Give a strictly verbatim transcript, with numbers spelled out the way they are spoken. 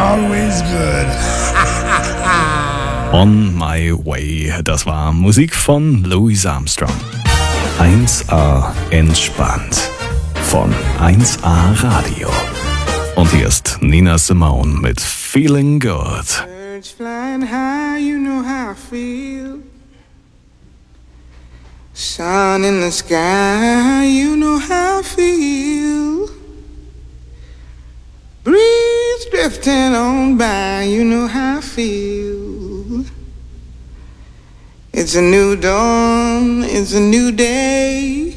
always good. On My Way, das war Musik von Louis Armstrong. eins A entspannt von eins A Radio. Und hier ist Nina Simone mit Feeling Good. Birds flying high, you know how I feel. Sun in the sky, you know how I feel. Breeze drifting on by, you know how I feel. It's a new dawn, it's a new day.